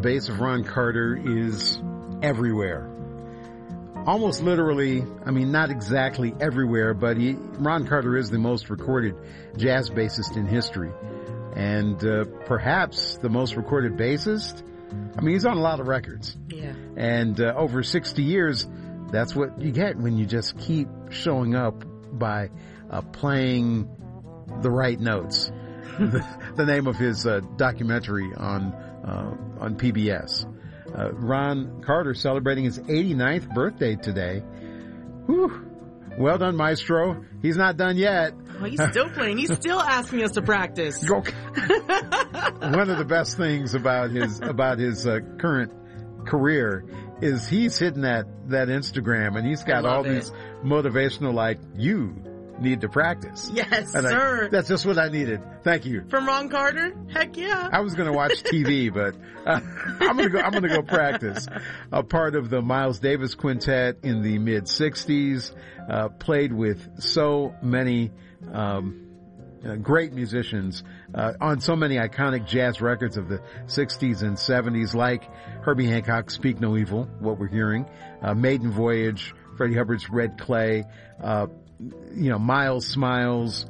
bass of Ron Carter is everywhere. Almost literally, I mean, not exactly everywhere, but Ron Carter is the most recorded jazz bassist in history. And perhaps the most recorded bassist. I mean, he's on a lot of records. Yeah. And over 60 years, that's what you get when you just keep showing up by playing the right notes. The name of his documentary on PBS. Ron Carter celebrating his 89th birthday today. Whew. Well done, Maestro. He's not done yet. Oh, he's still playing. He's still asking us to practice. One of the best things about his current career is he's hitting that Instagram, and he's got all these motivational, like, you need to practice. Yes, and sir. That's just what I needed. Thank you. From Ron Carter? Heck yeah. I was going to watch TV, but I'm going to go practice. A part of the Miles Davis Quintet in the mid 60s, played with so many great musicians on so many iconic jazz records of the 60s and 70s, like Herbie Hancock's Speak No Evil, what we're hearing, Maiden Voyage, Freddie Hubbard's Red Clay, Miles Smiles.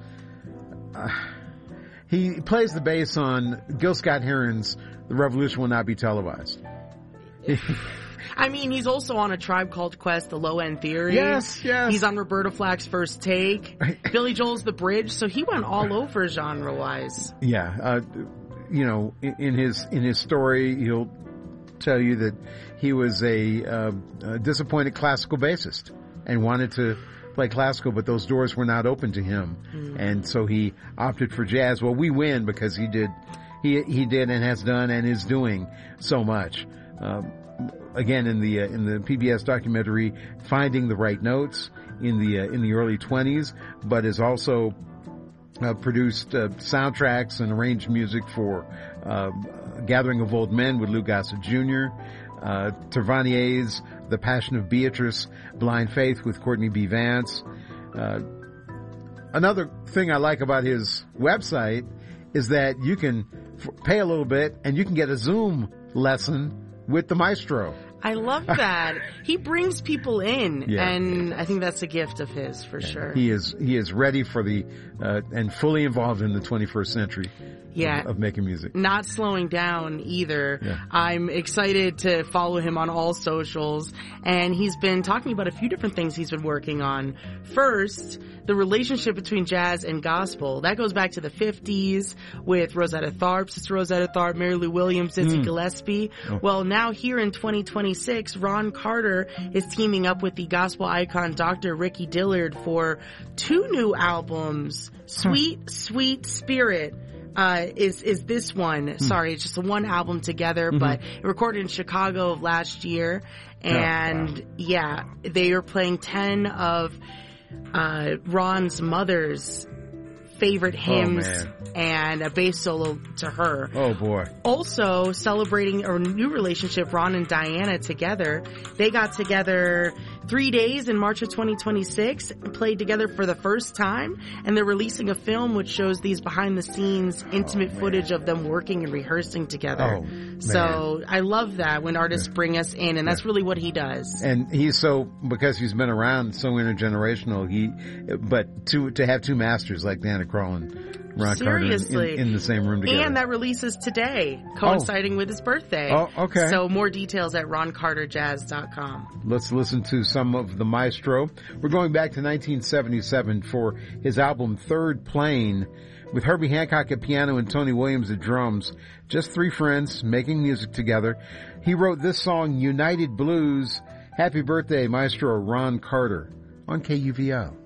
He plays the bass on Gil Scott-Heron's The Revolution Will Not Be Televised. I mean, he's also on A Tribe Called Quest, The Low End Theory. Yes. He's on Roberta Flack's First Take. Billy Joel's The Bridge. So he went all over genre-wise. Yeah. In his story, he'll tell you that he was a disappointed classical bassist and wanted to play classical, but those doors were not open to him. And so he opted for jazz. Well, we win because he did and has done and is doing so much. Again, in the PBS documentary, finding the right notes in the early 20s, but has also produced soundtracks and arranged music for Gathering of Old Men with Lou Gossett Jr., Taverniers, The Passion of Beatrice, Blind Faith with Courtney B. Vance. Another thing I like about his website is that you can pay a little bit and you can get a Zoom lesson with the maestro. I love that. He brings people in, and I think that's a gift of his for sure. He is ready for the and fully involved in the 21st century. Of making music. Not slowing down either. Yeah. I'm excited to follow him on all socials, and he's been talking about a few different things he's been working on. First, the relationship between jazz and gospel. That goes back to the 50s with Rosetta Tharpe, Sister Rosetta Tharpe, Mary Lou Williams, Dizzy Gillespie. Oh. Well, now here in 2026, Ron Carter is teaming up with the gospel icon Dr. Ricky Dillard for 2 new albums. Sweet, Sweet Spirit is this one. Sorry, it's just a one album together, but recorded in Chicago of last year. And they are playing 10 of Ron's mother's favorite hymns and a bass solo to her. Oh boy. Also celebrating a new relationship, Ron and Diana together. They got together 3 days in March of 2026 and played together for the first time, and they're releasing a film which shows these behind the scenes intimate footage of them working and rehearsing together. So I love that when artists bring us in, and that's really what he does. And he's because he's been around so intergenerational, but to have 2 masters like Diana Krall and Ron Carter in the same room together. And that releases today, coinciding with his birthday. Oh, okay. So more details at roncarterjazz.com. Let's listen to some of the maestro. We're going back to 1977 for his album Third Plane, with Herbie Hancock at piano and Tony Williams at drums. Just 3 friends making music together. He wrote this song, United Blues. Happy birthday, Maestro Ron Carter, on KUVO.